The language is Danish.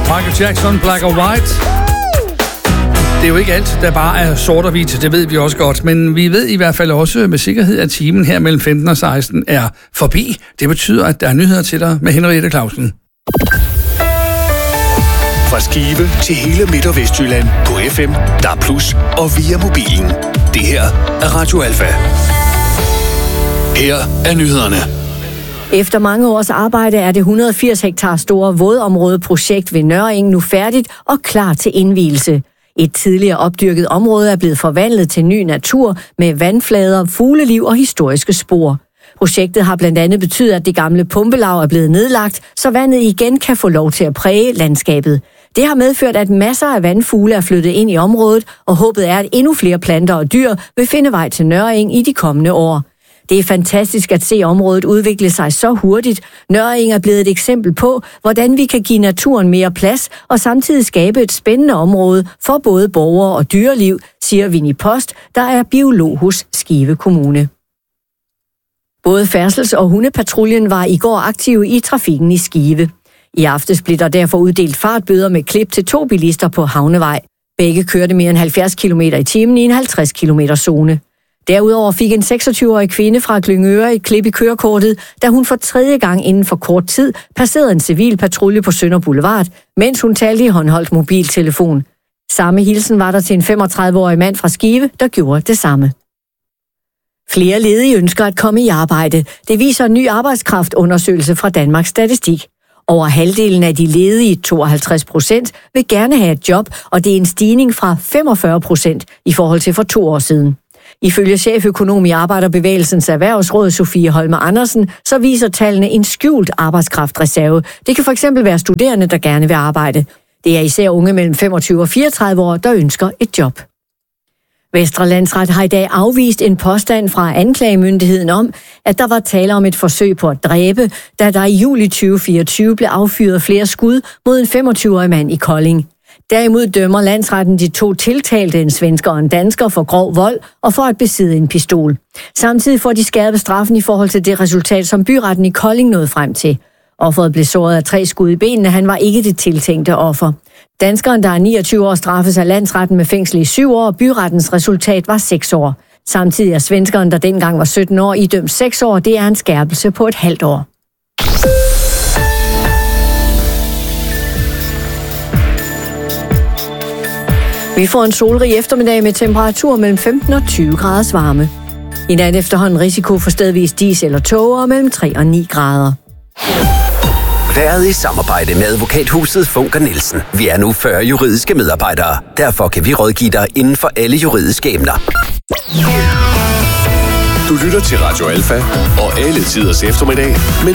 Michael Jackson, Black or White. Det er jo ikke alt, der bare er sort og hvidt, det ved vi også godt, men vi ved i hvert fald også med sikkerhed, at timen her mellem 15 og 16 er forbi. Det betyder, at der er nyheder til dig med Henriette Clausen. Fra Skive til hele Midt- og Vestjylland på FM, DAB+ og via mobilen. Det her er Radio Alfa. Her er nyhederne. Efter mange års arbejde er det 180 hektar store vådområdeprojekt ved Nørreeng nu færdigt og klar til indvielse. Et tidligere opdyrket område er blevet forvandlet til ny natur med vandflader, fugleliv og historiske spor. Projektet har blandt andet betydet, at det gamle pumpelav er blevet nedlagt, så vandet igen kan få lov til at præge landskabet. Det har medført, at masser af vandfugle er flyttet ind i området, og håbet er, at endnu flere planter og dyr vil finde vej til Nørreeng i de kommende år. Det er fantastisk at se området udvikle sig så hurtigt. Nørreeng er blevet et eksempel på, hvordan vi kan give naturen mere plads og samtidig skabe et spændende område for både borgere og dyreliv, siger Vinnie Post, der er biolog hos Skive Kommune. Både færdsels- og hundepatruljen var i går aktive i trafikken i Skive. I aftes blev der derfor uddelt fartbøder med klip til 2 bilister på Havnevej. Begge kørte mere end 70 km i timen i en 50 km zone. Derudover fik en 26-årig kvinde fra Glyngøre et klip i kørekortet, da hun for 3. gang inden for kort tid passerede en civil patrulje på Sønder Boulevard, mens hun talte i håndholdt mobiltelefon. Samme hilsen var der til en 35-årig mand fra Skive, der gjorde det samme. Flere ledige ønsker at komme i arbejde. Det viser en ny arbejdskraftundersøgelse fra Danmarks Statistik. Over halvdelen af de ledige, 52%, vil gerne have et job, og det er en stigning fra 45% i forhold til for 2 år siden. Ifølge cheføkonom i Arbejderbevægelsens Erhvervsråd, Sofie Holme Andersen, så viser tallene en skjult arbejdskraftreserve. Det kan fx være studerende, der gerne vil arbejde. Det er især unge mellem 25 og 34 år, der ønsker et job. Vestre Landsret har i dag afvist en påstand fra anklagemyndigheden om, at der var tale om et forsøg på at dræbe, da der i juli 2024 blev affyret flere skud mod en 25-årig mand i Kolding. Derimod dømmer landsretten de 2 tiltalte, en svensker og en dansker, for grov vold og for at besidde en pistol. Samtidig får de skærpet straffen i forhold til det resultat, som byretten i Kolding nåede frem til. Offeret blev såret af 3 skud i benene, han var ikke det tiltænkte offer. Danskeren, der er 29 år, straffes af landsretten med fængsel i 7 år, og byrettens resultat var 6 år. Samtidig er svenskeren, der dengang var 17 år, idømt 6 år, det er en skærpelse på et halvt år. Vi får en solrig eftermiddag med temperatur mellem 15 og 20 graders varme. I nat efterhånden risiko for stedvis dis eller tåger mellem 3 og 9 grader. Været i samarbejde med advokathuset Funker Nielsen. Vi er nu 40 juridiske medarbejdere. Derfor kan vi rådgive dig inden for alle juridiske emner. Du lytter til Radio Alfa og alle tiders eftermiddag.